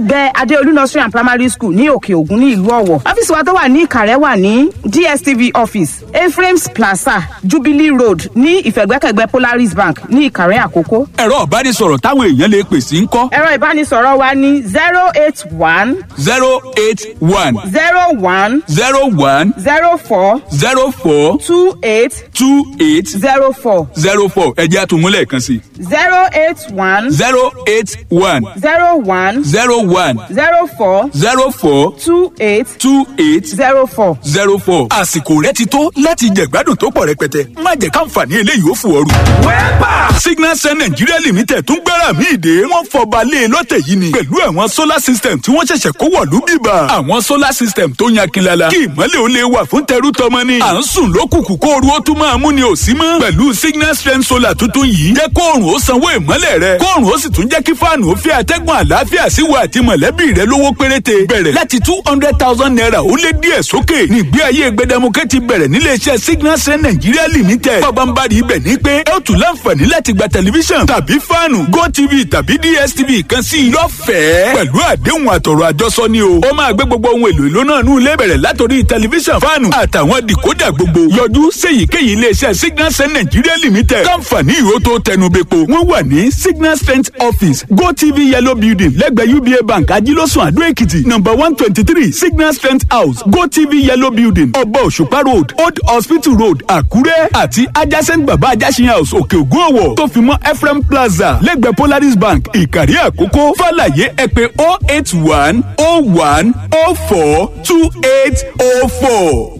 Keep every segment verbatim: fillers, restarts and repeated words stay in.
lẹ́gbẹ̀ẹ́ Adéolú Nursery and Primary School ní Òkè Ògùn ní ìlú Ọ̀wọ̀. Ọ́fíìsì wa tó wà ní Ìkàrẹ́ wà ní D S T V office Ephraim's Plaza Jubilee Road ní ìfẹ̀gbẹ́kẹ̀gbẹ́ Polaris Bank ní Ìkàrẹ́ Àkókò. ẹ̀rọ ìbánisọ̀rọ̀ táwọn èèyàn lè pè sí ń kọ́. ẹ̀rọ ìbánisọ̀rọ̀ wa ní zero eight one. zero eight one. zero one. zero one. zero four. zero four. two eight. two eight. zero four. zero four ẹ jẹ́ àtúnmúlẹ̀ kan sí. zero eight one. zero eight one. zero one. zero one. zero four. zero four. two eight. two eight. zero four. zero four. àsìkò rẹ ti tó láti jẹ̀gbádùn tó pọ̀ rẹpẹtẹ má jẹ́ káǹfààní eléyìí ó fò ooru. wẹ́pà Signal Sun Nigeria Limited tún gbára mi ìdè wọ́n fọba lé lọ́tẹ̀ yìí ni pẹ̀lú àwọn solar system tí wọ́n ṣẹ̀ṣẹ̀ kó wọ̀lú bíbà. àwọn solar system tó yan kinlala kí ìmọ̀lẹ̀ ó lè wà fún tẹrú tọmọ ni. à ń sùn lókùnkùn kó ooru ó tún máa mú ni ò sí mọ́. pẹ̀lú Signal Strength Solar tuntun yìí jẹ́ kóòrùn ó sanwó ìmọ̀lẹ̀ rẹ kóòrùn ó sì tún jẹ́ kí fáànù ó fi àtẹ́gùn àlàáfíà sí wa àti mọ̀lẹ́bí rẹ lówó péréte bẹ̀rẹ̀ láti two hundred thousand naira ó lé díẹ̀ sókè nígbé ayé gbẹdẹmukẹ́ ti bẹ̀rẹ̀ nílé iṣẹ́ Signal Strength Nigeria Limited. pàbánbarì ibẹ̀ ní pé ẹ ó tún láǹfààní láti gba tẹlifíṣàn tàbí fáànù GoTV tàbí D S T V kan sí i lọ́fẹ̀ẹ́ pẹ̀lú àdéhùn àtọ̀rọ̀ àjọsọ ni o. ó máa gbé gbogbo ohun èlò ìlú náà nú ilé bẹ̀rẹ̀ látòrí tẹlifíṣàn fáànù àtàwọn dìkódà gbogbo yọjú séyìíkéyìí ilé iṣẹ́ Signal Strength Nigeria Limited káǹfààní ìró tó tẹnubẹ́po. wọ́n wà ní Signal Strength Office GoTV Yellow Building lẹ́gbẹ̀ẹ́ U B A Bank Ajílósùn Àdó Èkìtì number one twenty three Signal Strength House GoTV Yellow Building Ọba Òṣùpá Road Old Hospital Road Àkúrẹ́ àti adjacent Baba Ajásin House Òkè Ògùn Ọ̀wọ̀ tó fi mọ́ Ephraim Plaza lẹ́gbẹ̀ẹ́ Polaris Bank Ìkàrí Àkókò. fàlàyé ẹ pè oh eight one oh one oh four two eight oh four.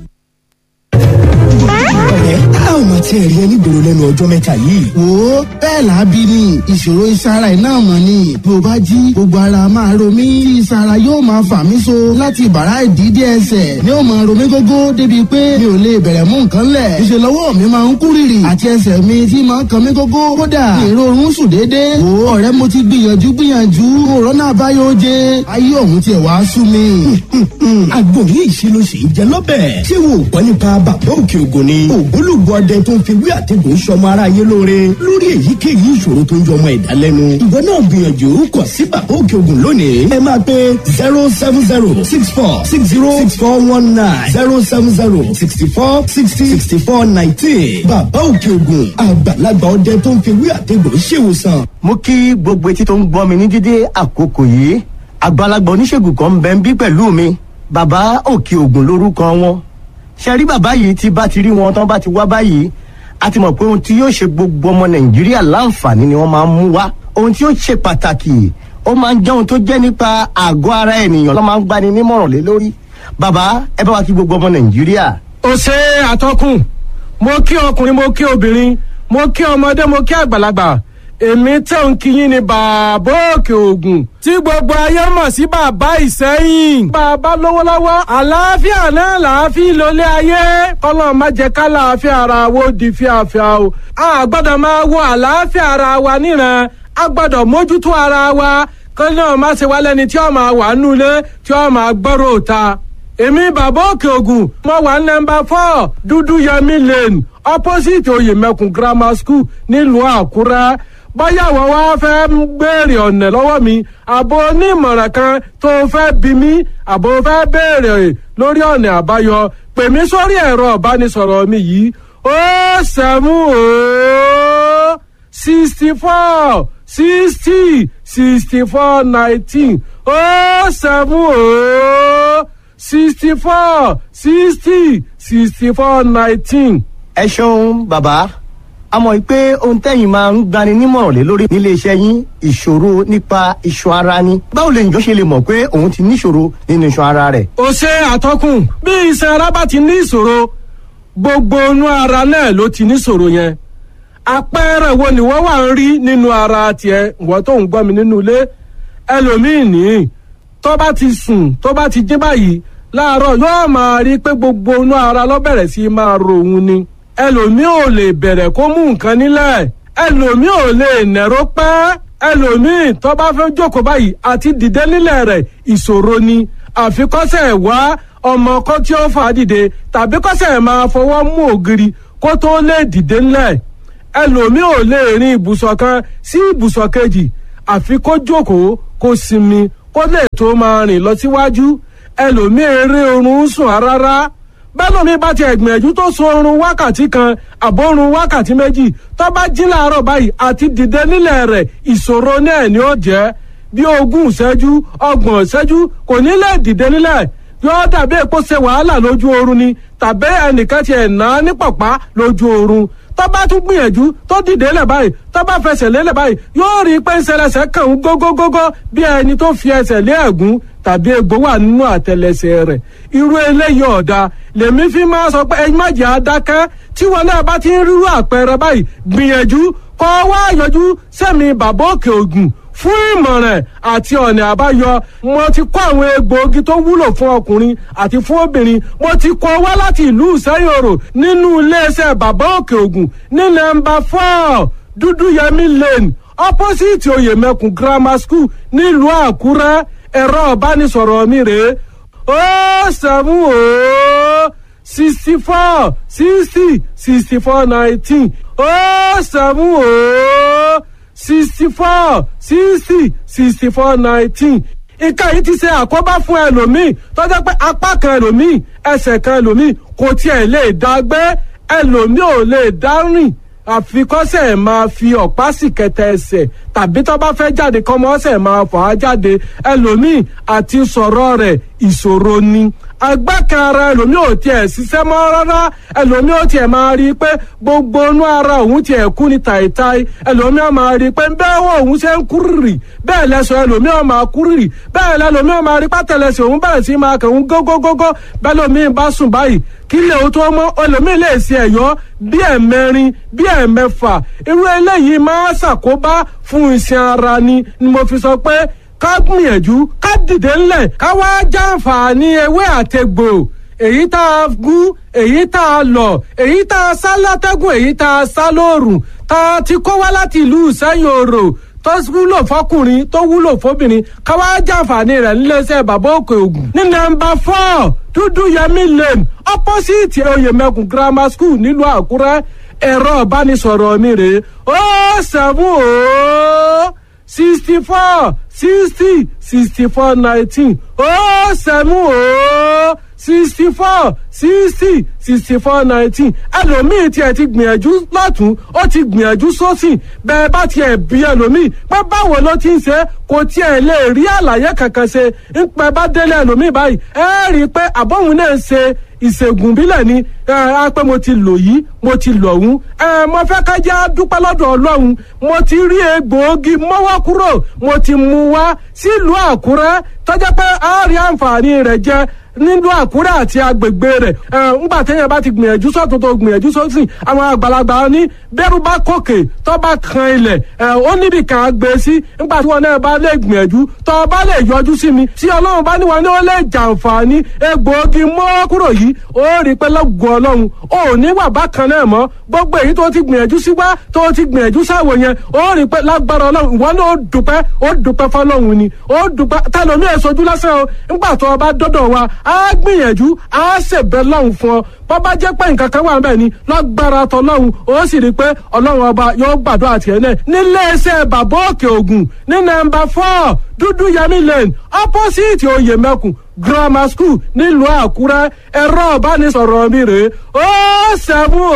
ọ̀rẹ́ a ò mà tiẹ̀ rí ẹni gbòòrò lẹ́nu ọjọ́ mẹ́ta yìí. wo bẹ́ẹ̀ làábí ni ìṣòro ìsara iná mọ̀ ni bí o bá jí gbogbo ara máa ro mí tí ìsara yóò máa fà mí so láti bàrá ìdídé ẹsẹ̀ ni ó máa ro mí gógó débi pé mi ò lè bẹ̀rẹ̀ mú nǹkan lẹ̀. ìṣèlọ́wọ́ mi máa ń kú rìrì àti ẹsẹ̀ mi tí máa ń kan mí gógó kódà èrò oorun sùn déédéé. wo ọ̀rẹ́ mo ti gbìyànjú gbìyànjú òrónà àbáyọ oje ayé ọ̀hún tiẹ̀ wá sú mi. àgbo ní ìṣirò sì ń jẹ lọ́bẹ̀. ṣé wo gbọ́ nípa bàbá òkè ògùn ni ògbólógbò ọdẹ tó ń fi wí àtẹ̀gùn sọmọ aráyé lóore lórí èyíkéyìí ìṣòro tó ń jọ ọmọ ẹ̀dá lẹ́nu. ìwọ náà gbìyànjú kàn sí bàbá òkè ògùn lónìí. ẹ máa pe zero seven zero six four six zero six four one nine zero seven zero sixty four sixty sixty four nineteen. bàbá òkè ògùn àgbàlagbà ọdẹ tó ń fi wí àtẹ̀gùn ṣèwòsàn. mo kí gbogbo etí tó ń gbọ́ mi ní dídé àkókò yìí àgbàlagbà oníṣègùn kan ń bẹ ń bí pẹ̀lú mi bàbá òkè ògùn lórúkọ wọn. ṣe rí bàbá yìí tí bá ti rí wọn tán bá ti wá báyìí a ti mọ̀ pé ohun tí yóò ṣe gbogbo ọmọ nàìjíríà láǹfààní ni wọ́n máa ń mú wá. ohun tí yóò ṣe pàtàkì ó máa ń jẹ́ ohun tó jẹ́ nípa àgọ́ ara ènìyàn ló máa ń gbani nímọ̀ràn lé lórí. bàbá ẹ bá wa kí gbogbo ọmọ nàìjíríà. ó ṣe àtọkùn mo kí ọkùnrin mo kí obìnrin mo kí ọmọdé mo kí àgbàlagbà èmi tẹ̀ ń kíyìn ní bàbá òkè ògùn tí gbogbo ayé mọ̀ sí bàbá ìsẹ́yìn. bàbá lówó lọ́wọ́ àlàáfíà náà làáfíà lólé ayé kọ́lọ́ má jẹ́ ká làáfíà ara wo di fíafíà o. a gbọ́dọ̀ máa wo àlàáfíà ara wa níran a gbọ́dọ̀ mójútó ara wa kọ́lọ́ náà má ṣe wá lẹ́ni tí ó máa wà nulẹ̀ tí ó máa gbọ́rọ̀ òta. èmi bàbá òkè ògùn mo wà nọ́mbà four dúdú yẹmí lane opposite oyèmẹkùn grammar school nílùú àkúrẹ́. báyà wọ́n wá fẹ́ ń béèrè ọ̀nà lọ́wọ́ mi àbò onímọ̀ràn kan tó fẹ́ bí mi àbò fẹ́ béèrè lórí ọ̀nà àbáyọ pè mí sórí ẹ̀rọ ìbánisọ̀rọ̀ mi yìí ó sẹ́mú ó sixty four sixty sixty four nineteen ó sẹ́mú ó sixty four sixty sixty four nineteen. ẹ ṣeun bàbá a mọ̀ pé ohun tẹ́yìn máa ń gbani nímọ̀ràn lé lórí nílé iṣẹ́ yín ìṣòro nípa iṣan ara ni. báwo lè njọ́ ṣe lè mọ̀ pé òun ti níṣòro nínú iṣan ara rẹ̀. ó ṣe àtọkùn bí iṣan ara bá ti ní ìṣòro gbogbo inú ara náà ló ti níṣòro yẹn. àpẹẹrẹ wo ni wọ́n wà ń rí nínú ara tiẹ̀ wọ́n tó ń gbọ́ mi nínú ilé ẹlòmíì ní tó bá ti sùn tó bá ti jí báyìí láàárọ̀ yóò máa rí pé gbogbo inú ara ló bẹ̀rẹ̀ sí máa ro òun ni ẹlòmíì ò lè bẹ̀rẹ̀ kó mú nǹkan nílẹ̀ ẹlòmíì ò lè nẹ̀rọ pẹ́ ẹlòmíì tó bá fẹ́ jókòó báyìí àti dìde nílẹ̀ rẹ̀ ìṣòro ni àfikọ́sẹ̀ wá ọmọ kan tí ó fà á dìde tàbí kọ́sẹ̀ máa fọwọ́ mú ògiri kó tó lè dìde nílẹ̀ ẹlòmíì ò lè rin ibùsọ̀ kan sí ibùsọ̀ kejì àfi kó jókòó kó sinmi kó lè tó máa rìn lọ síwájú ẹlòmíì eré oorun sùn rárá bẹ́lómi bá ti ẹ̀gbìyànjú tó sun oorun wákàtí kan àbórun wákàtí méjì tó bá jí láàárọ̀ báyìí àti dìde nílẹ̀ rẹ̀ ìṣòro náà ni ó jẹ́ bí ogún ìṣẹ́jú ọgbọ̀n ìṣẹ́jú kò ní lè dìde nílẹ̀ yóò dàbí èpo ṣe wàhálà lójú oorun ni tàbí ẹnìkan ti ẹ̀ ná ní pọ̀pá lójú oorun tó bá tún gbìyànjú tó dìde lẹ̀ báyìí tó bá fẹsẹ̀ lélẹ̀ báyìí yóò rí i pé ń ṣẹlẹ̀ṣẹ̀ kàn ń gógógógó bí ẹni tó fi ẹsẹ̀ lé ẹ̀gún tàbí egbò wà nínú àtẹlẹsẹ̀ rẹ̀ irú eléyìí ọ̀dà lèmi fi máa sọ pé ẹ má jẹ́ adákẹ́ tí wọn náà bá ti ń rírú àpẹẹrẹ báyìí gbìyànjú kọ́ wá yọjú sẹ́mi bàbá òkè ògùn fún ìmọ̀ràn àti ọ̀nà àbáyọ mo ti kó àwọn egbòogi tó wúlò fún ọkùnrin àti fún obìnrin mo ti kó wá láti ìlú ìsẹ́yòrò nínú iléeṣẹ́ bàbá òkè ògùn ní nọ́mbà four dúdúyẹmí lane opposite oyèmẹkùn grammar school nílùú àkúrẹ́ ẹ̀rọ ìbánisọ̀rọ̀ mi rèé ó sẹ́mu ó sixty four sixty sixty four nineteen ó sẹ́mu ó sixty four sixty sixty four nineteen nǹkan yìí ti ṣe àkóbá fún ẹlòmíì tó jẹ́ pé apá kan ẹlòmíì ẹsẹ̀ kan ẹlòmíì kò tiẹ̀ lè dá gbé ẹlòmíì ò lè dá rìn àfikọ́sẹ̀ máa fi ọ̀pá sì kẹtẹ ẹsẹ̀ tàbí tó bá fẹ́ jáde kọ́mọ́sẹ̀ máa fà á jáde ẹlòmíì àti sọ̀rọ̀ rẹ̀ ìṣòro ni agbákan ara ẹlòmíì ò tiẹ̀ ṣiṣẹ́ mọ́ rárá ẹlòmíì ò tiẹ̀ máa rí i pé gbogbo inú ara òun tiẹ̀ kú ní tàìtàì ẹlòmíì ò máa rí i pé bẹ́ẹ̀ wọ́n òun ṣe ń kúrìrì bẹ́ẹ̀ lẹ́sọ̀ ẹlòmíì ò máa kúrìrì bẹ́ẹ̀ lẹ́lòmíì ò máa rí pátẹ́lẹsẹ̀ òun bẹ̀rẹ̀ sí máa kẹ̀hún gógógógó bẹ́ẹ̀ lòmíì bá sùn báyìí kí lè o tó mọ́ ẹlòmíì lè ṣe ẹ̀yọ́ bí ẹ̀mẹrin bí ẹ̀mẹfà irú eléyìí máa ṣàkóbá fún iṣan ara ni ni mo fi sọ pé ká gbìyànjú ká dìde ńlẹ̀ ká wá jàǹfààní ewé àtegbò èyí tá a gún èyí tá a lọ̀ èyí tá a sá látẹ́gùn èyí tá a sá lóòrùn tá a ti kó wá láti ìlú ìsẹ́yìn òrò tó wúlò fọkùnrin tó wúlò fóbìnrin ká wá jàǹfààní rẹ̀ níléeṣẹ́ bàbá òkè ògùn ní nọ́mbà four dúdú yẹmí lane opposite oyèmẹkùn grammar school nílùú àkúrẹ́ ẹ̀rọ ìbánisọ̀rọ̀ mi rèé ó seven ó sixty four sixty sixty four nineteen ó seven ó sixty four sixty sixty four nineteen ẹlòmíì tiẹ̀ ti gbìyànjú lọ́tún ó ti gbìyànjú sósì bẹ́ẹ̀ bá tiẹ̀ bí ẹlòmíì pé báwo ló ti ń ṣe kò tiẹ̀ lè rí àlàyé kankan ṣe ń pẹ́ bá délé ẹlòmíì báyìí ẹ rí i pé àbọ̀hún náà ń ṣe ìṣègùn bílẹ̀ ni ẹ pé mo ti lò yìí mo ti lò ọ̀hún ẹ mo fẹ́ ká jẹ́ dúpẹ́ lọ́dọ̀ ọlọ́run mo ti rí egbòogi mọ́wọ́ kúrò mo ti mú wá sílùú àkúrẹ́ tọ́jọ́ pé a rí àǹfààní rẹ̀ jẹ nílùú àkúrẹ́ àti agbègbè rẹ̀ ẹ ńgbà téèyàn bá ti gbìyànjú sọ́tún tó gbìyànjú sósì àwọn àgbàlagbà ní bẹ́rù bá kòkè tó bá kan ilẹ̀ ẹ ó níbi kan gbé sí ńgbà tí wọn náà bá lè gbìyànjú tó bá lè yọjú sí mi tí ọlọ́run bá ní wọn ní ó lè jàǹfààní egbòogi mọ́wọ́ kúrò yìí ó rí pé lọ́gùn ọlọ́run ò ní wà bákan náà mọ́ gbogbo èyí tó ti gbìyànjú sí wá tó ti gbìyànjú sáwò yẹn ó rí pé lágbára ọlọ́run ìwọ náà ó dùpẹ́ ó dùpẹ́ fọlọ́run ni ó dùpẹ́ tẹlomi èsojú lásán o ńgbà tó o bá dọ́dọ̀ wa á gbìyànjú á ṣèbẹ̀ lọ́hùn fún ọ bọ́bá jẹ́ pé nǹkan kan wà ń bẹ̀ ni lágbára tọlọ́hun ó sì rí i pé ọlọ́run ọba yóò gbàdúrà tiẹ̀ náà níléeṣẹ́ bàbá òkè ògùn ní nọ́mbà four dúdú yẹmí lane opposite oyèmẹkùn grammar school nílùú àkúrẹ́ ẹ̀rọ ìbánisọ̀rọ̀ mi rèé ó seven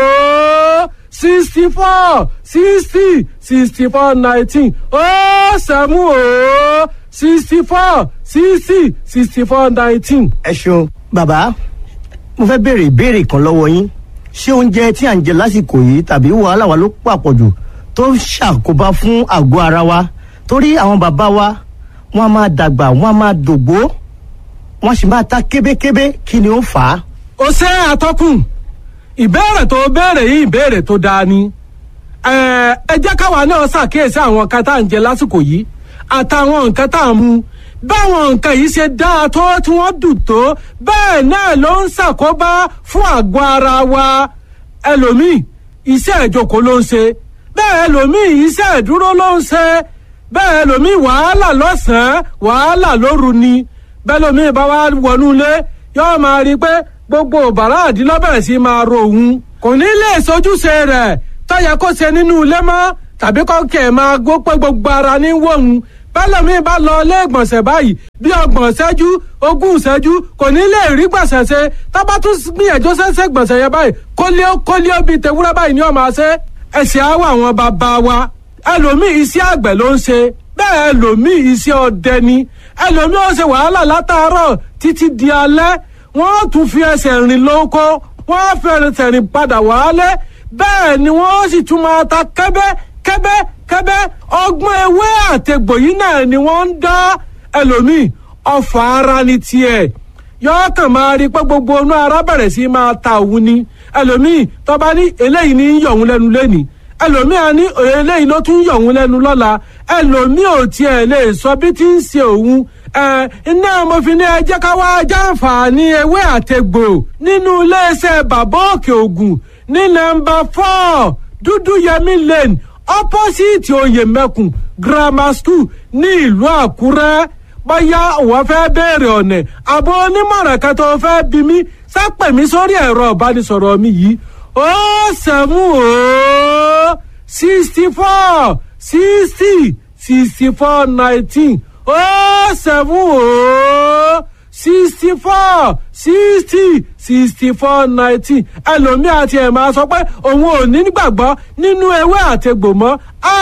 ó sixty four sixty sixty four nineteen ó seven ó sixty four sixty sixty four nineteen. ẹ ṣeun bàbá mo fẹ́ béèrè ìbéèrè kan lọ́wọ́ yín ṣé oúnjẹ tí à ń jẹ lásìkò yìí tàbí wàhálà wa ló pàpọ̀jù tó ń ṣàkóbá fún àgọ́ ara wa torí àwọn bàbá wa wọ́n á máa dàgbà wọ́n á máa dògbó wọ́n sì máa ta kébékébé kí ni ó fà á. ó ṣe àtọkùn ìbéèrè tó béèrè yìí ìbéèrè tó dáa ni ẹ ẹ jẹ́ káwa náà ṣàkíyèsí àwọn nǹkan tá à ń jẹ lásìkò yìí àtàwọn nǹkan tá à ń mu báwọn nǹkan yìí ṣe dáa tó tí wọ́n dùn tó bẹ́ẹ̀ náà ló ń ṣàkóbá fún àgọ́ ara wa ẹlòmíì iṣẹ́ ìjókòó ló ń ṣe bẹ́ẹ̀ ẹlòmíì iṣẹ́ ìdúró ló ń ṣe bẹ́ẹ̀ ẹlòmíì wàhálà lọ́sàn-án wàhálà lóru ni bẹ́ẹ̀ ẹlòmíì bá wá wọnú ilé yóò máa rí i pé gbogbo bàrá àdínlọ́bẹ̀rẹ̀ sí máa ro òun kò ní lè sojúṣe rẹ̀ tó yẹ kó ṣe nínú ilé mọ́ tàbí kọ́kẹ́ máa gbó pé gbogbo ara ní wọ̀hún bẹ́lẹ̀mí bá lọ ilé ìgbọ̀nsẹ̀ báyìí bí ọgbọ̀n ìṣẹ́jú ogún ìṣẹ́jú kò ní lè rí gbọ̀nsẹ̀ ṣe tábà tún gbìyànjú ṣẹ́ṣẹ́ gbọ̀nsẹ̀ yẹn báyìí kólíó kólíó bíi tewúrẹ́ báyìí ni ó máa ṣe ẹ̀sìn àwọ̀ àwọn bàbá wa ẹlòmíì iṣẹ́ àgbẹ̀ ló ń ṣe bẹ́ẹ̀ ẹlòmíì iṣẹ́ ọdẹ ni ẹlòmíì ó ṣe wàhálà látàárọ̀ títí di alẹ́ wọ́n tún fi ẹsẹ̀ rìn lóko wọ́n fẹ́rẹ̀ tẹ̀rìn padà wálé bẹ́ẹ̀ ni wọ́n sì tún máa ta kẹ́bẹ́ kẹ́bẹ́ kẹ́bẹ́ ọgbọ́n ewé àtegbò yìí náà ni wọ́n ń dá ẹlòmíì ọfà ara ní tiẹ̀ yọọ kàn máa rí pé gbogbo inú ara bẹ̀rẹ̀ sí máa ta òun ni ẹlòmíì tọ́ba ní eléyìí ní yọ̀ òun lẹ́nu lẹ́nìí ẹlòmíì á ní eléyìí ló tún yọ̀ òun lẹ́nu lọ́la ẹlòmíì ò tiẹ̀ lè sọ bí tí ń ṣe òun ẹ iná mo fi ní ẹ jẹ́ ká wá jàǹfààní ewé àtegbò nínú iléeṣẹ́ bàbá òkè ògùn ní nọ́mbà four dúdú yẹmí lane opposite oyèmẹkùn grammar school ní ìlú àkúrẹ́ bóyá òun fẹ́ béèrè ọ̀nà àbọ̀ onímọ̀ràn kan tó fẹ́ bí mi sápẹ̀ mi sórí ẹ̀rọ ìbánisọ̀rọ̀ mi yìí ó sẹ́mu ó sixty four sixty sixty four nineteen ó sẹ́mu ó sixty four sixty sixty four nineteen ẹlòmíì àti ẹ̀ máa sọ pé òun ò ní gbàgbọ́ nínú ewé àtegbò mọ́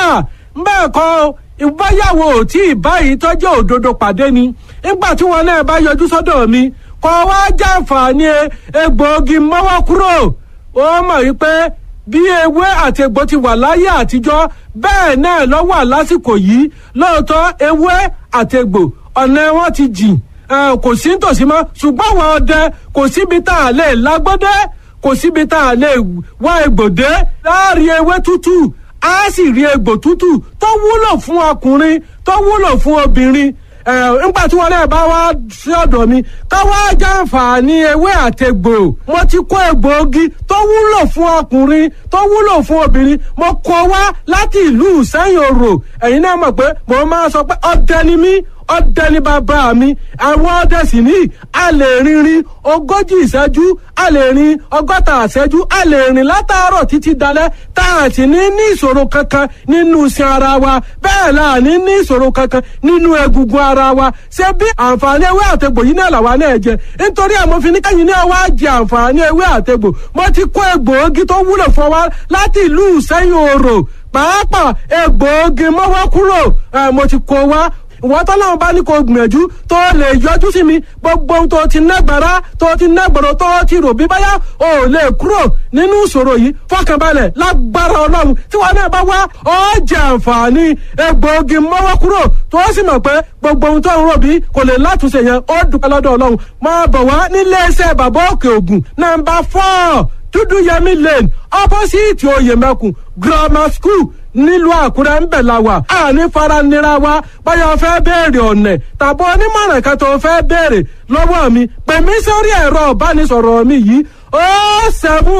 bẹ́ẹ̀ kọ́ ìbáyàwó ò tí ì báyìí tọ́jú òdodo pàdé ni nígbà tí wọn náà bá yọjú sọ́dọ̀ mi kọ́ wá jàǹfààní egbòogi mọ́wọ́ kúrò ó mọ̀ wípé bí ewé àti egbò ti wà láyé àtijọ́ bẹ́ẹ̀ náà ló wà lásìkò yìí lóòótọ́ ewé àti egbò ọ̀nà wọn ti jìn kò sí nítòsí mọ́ ṣùgbọ́n àwọn ọdẹ kò síbi tá a lè lágbọ́dẹ́ kò síbi tá a lè wá egbòdé láàrin ewé tútù á sì rí egbò tútù tó wúlò fún ọkùnrin tó wúlò fún obìnrin ẹ nígbà tí wọn náà bá wá sí ọ̀dọ̀ mi ká wá jàǹfààní ewé àtegbò mo ti kó egbòogi tó wúlò fún ọkùnrin tó wúlò fún obìnrin mo kó wá láti ìlú Ìsẹ́yìn Òrò ẹ̀yin náà mọ̀ pé mo máa sọ pé ọdẹ ni mí ọdẹ ní bàbá mi àwọn ọdẹ sì ní a lè rìnrìn ogójì ìṣẹ́jú a lè rìn ọgọ́ta ìṣẹ́jú a lè rìn látàárọ̀ títí dalẹ́ tá a sì ní ní ìṣòro kankan nínú iṣan ara wa bẹ́ẹ̀ la ní ní ìṣòro kankan nínú egungun ara wa ṣé bí àǹfààní ewé àtegbò yìí náà làwa náà jẹ nítorí àmọ́ fi ní kẹ́yìn náà wá jẹ àǹfààní ewé àtegbò mo ti kó egbòogi tó wúlò fún wa láti ìlú Ìsẹ́yìn Òrò pàápàá egbòogi mọ́wọ́ kúrò mo ti kó wá ìwọ tọ́lọ́run bá ní kó gbìyànjú tó lè yọjú sí mi gbogbo ohun tó ti nágbára tó ti nágbọ̀rọ̀ tó ti rò bí báyà ò lè kúrò nínú ìṣòro yìí fọkànbalẹ̀ lágbára ọlọ́run tí wọn náà bá wá ó jẹ àǹfààní egbòogi mọ́wọ́ kúrò tó sì mọ̀ pé gbogbo ohun tó ń rò bí kò lè látúnṣe yẹn ó dúpẹ́ lọ́dọ̀ ọlọ́run máa bọ̀ wá nílé iṣẹ́ bàbá òkè ògùn nàmbà four dúdú yẹmí lane opposite oyèmẹkùn grammar school nílùú àkúrẹ́ ń bẹ̀ la wà àní faranira wa báyọ̀ fẹ́ béèrè ọ̀nà tàbí onímọ̀ràn kan tó fẹ́ béèrè lọ́wọ́ mi pè mí sórí ẹ̀rọ ìbánisọ̀rọ̀ mi yìí ó seven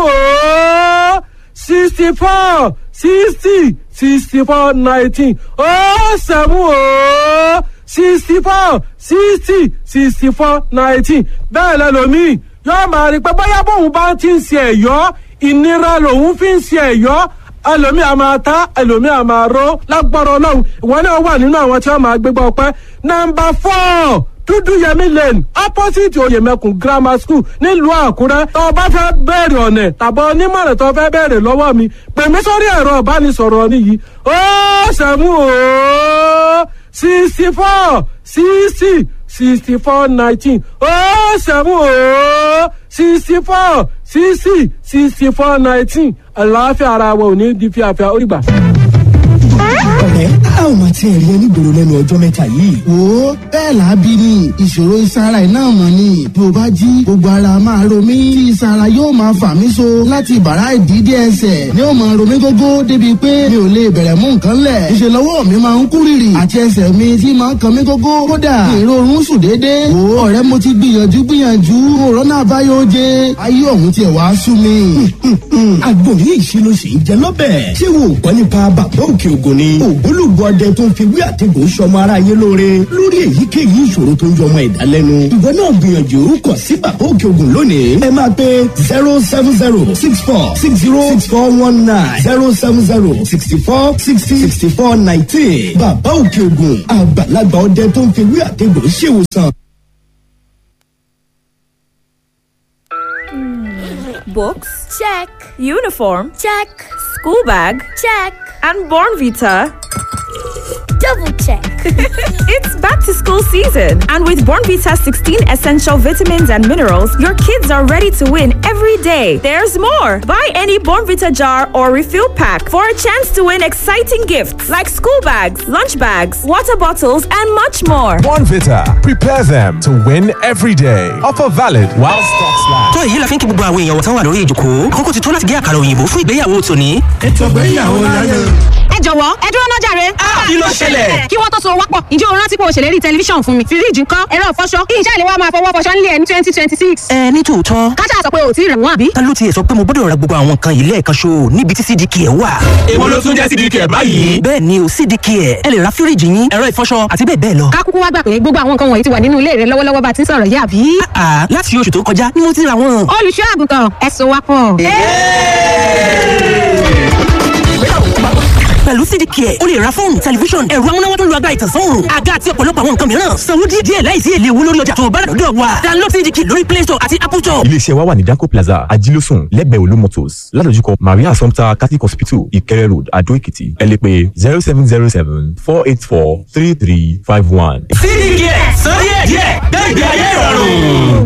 ó sixty four sixty sixty four nineteen ó seven ó sixty four sixty sixty four nineteen bẹ́ẹ̀ lẹ́lòmíì yóò máa rí pé bóyá bóun bá ti ń ṣe ẹ̀yọ́ ìnira lòun fi ń ṣe ẹ̀yọ́ ẹlòmíì a máa ta ẹlòmíì a máa ró lágbára ọlọ́run ìwọ náà wà nínú àwọn tí wọ́n máa gbégbá ọpẹ́ nọ́mbà four dúdú yẹmí lane opposite oyèmẹkùn grammar school nílùú àkúrẹ́ tó o bá fẹ́ bẹ̀rẹ̀ ọ̀nà tàbí onímọ̀ràn tó o fẹ́ bẹ̀rẹ̀ lọ́wọ́ mi pè mí sórí ẹ̀rọ ìbánisọ̀rọ̀ mi yìí ó sẹ́mu ó sixty four sixty sixty four nineteen ó sẹ́mu ó sixty four sixty sixty four nineteen àlàáfíà ara wa ò ní di fíafíà ó rí gbà. ọ̀rẹ́ a ò máa tiẹ̀ rí ẹni gbòòrò lẹ́nu ọjọ́ mẹ́ta yìí. wo bẹ́ẹ̀ làábí ni ìṣòro ìsara iná mọ̀ ni bí o bá jí gbogbo ara máa ro mí tí ìsara yóò máa fà mí so láti bàrá ìdídé ẹsẹ̀ ni ó máa ro mí gógó débi pé mi ò lè bẹ̀rẹ̀ mú nǹkan lẹ̀ ìṣe lọ́wọ́ mi máa ń kú rìrì àti ẹsẹ̀ mi tí máa ń kan mí gógó kódà èrò oorun sùn déédéé. wo ọ̀rẹ́ mo ti gbìyànjú gbìyànjú òrónà àbáyọ oje ayé ọ̀hún tiẹ̀ wá sú mi. àgbo yìí ṣe ló ṣe ń jẹ lọ́bẹ̀. ṣé wo gbọ́ nípa bàbá òkè ògùn ni. ògbólógbò ọdẹ tó ń fi wí àtẹ̀gùn sọmọ aráyé lóore lórí èyíkéyìí ìṣòro tó ń yọmọ ẹ̀dá lẹ́nu. ìwọ náà gbìyànjú kọ sí bàbá òkè ògùn lónìí. ẹ máa pe zero seven zero six four six zero six four one nine zero seven zero sixty four sixty sixty four nineteen. bàbá òkè ògùn àgbàlagbà ọdẹ tó ń fi wí àtẹ̀gùn ṣèwòsàn. Books? Check. Uniform? Check. School bag? Check. And Bornvita? Double check. It's back to school season. And with Bornvita sixteen essential vitamins and minerals, your kids are ready to win every day. There's more. Buy any Bornvita jar or refill pack for a chance to win exciting gifts like school bags, lunch bags, water bottles, and much more. Bornvita. Prepare them to win every day. Offer valid while stocks last. tó èyí la fi ń kí gbogbo àwọn èèyàn wọ̀tán wà lórí ìjòkó àkókò ti tó láti gé àkàrà òyìnbó fún ìgbéyàwó tòní. ètò ìgbéyàwó láyé. ẹ jọ̀wọ́ ẹ dúró náà jàre. kí ló ṣẹlẹ̀? kí wọ́n tó so wápọ̀ ǹjẹ́ o rántí pé o ṣèlérí tẹlifíṣàn fún mi fíríjì ńkọ́ ẹ̀rọ ìfọṣọ kí iṣẹ́ ìléwọ́ máa fọwọ́ fọṣọ nílé ẹ̀ ní twenty twenty six. ẹ ní tòótọ́. káṣá sọ pé o ò tí ì rẹ̀ wọ́n àbí. ta ló tiẹ̀ sọ pé mo gbọ́dọ̀ ra gbogbo àwọn nǹkan yìí lẹ́ẹ̀kan ṣo níbi tí C D K ẹ̀ wà. èwo ló tún jẹ́ C D K ẹ̀ báyìí. bẹ́ẹ̀ ni o C D K ẹ̀ ẹ lè ra fíríjì yín ẹ̀rọ ìfọṣọ àti bẹ́ẹ̀ bẹ́ẹ̀ lọ. ká kúkú wá gbà pé gbogbo àwọn nǹkan wọ̀nyí ti wà nínú ilé rẹ lọ́wọ́lọ́wọ́ bá ti ń sọ̀rọ̀ yá àbí. àà láti oṣù tó kọjá ni mo ti ra wọn. olùṣọ́ àgùntàn ẹ so wápọ̀. pẹ̀lú C D K ẹ̀ o lè ra fóònù tẹlifíṣọ̀n ẹ̀rọ amúnáwá tó lu agbára ìtànsán òòrùn àga àti ọ̀pọ̀lọpọ̀ àwọn nǹkan mìíràn sanwó díẹ̀ díẹ̀ láìsí èlé owó lórí ọjà tó o bá rà lọ́dọ̀ wa. download C D K lórí Play Store àti Apple Store. iléeṣẹ́ wa wà ní Danco Plaza ajílósùn lẹ́gbẹ̀ẹ́ Olú Motors ládojúkọ Maria Assumpta Catholic Hospital Ìkẹrẹ Road Adó Èkìtì. ẹ lè pè zero seven zero seven four eight four three three five one. C D K sọ díẹ̀ díẹ̀ gbẹ́gbẹ́ ayé ìrọ̀rùn.